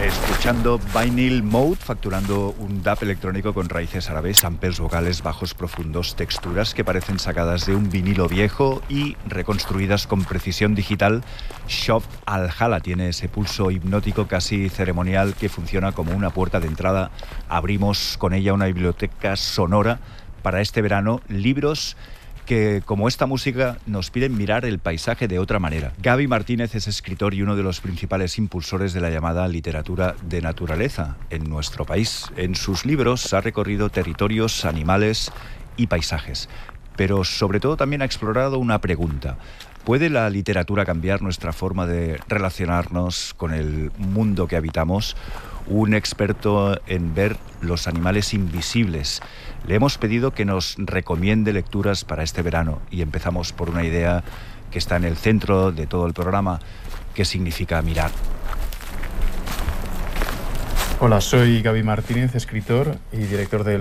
Escuchando Vinyl Mode, facturando un dub electrónico con raíces árabes, samples vocales, bajos profundos, texturas que parecen sacadas de un vinilo viejo y reconstruidas con precisión digital. Shop Al-Hala tiene ese pulso hipnótico casi ceremonial que funciona como una puerta de entrada. Abrimos con ella una biblioteca sonora para este verano, libros que, como esta música, nos piden mirar el paisaje de otra manera. Gaby Martínez es escritor y uno de los principales impulsores de la llamada literatura de naturaleza en nuestro país. En sus libros ha recorrido territorios, animales y paisajes, pero sobre todo también ha explorado una pregunta. ¿Puede la literatura cambiar nuestra forma de relacionarnos con el mundo que habitamos? Un experto en ver los animales invisibles. Le hemos pedido que nos recomiende lecturas para este verano y empezamos por una idea que está en el centro de todo el programa. ¿Qué significa mirar? Hola, soy Gaby Martínez, escritor y director del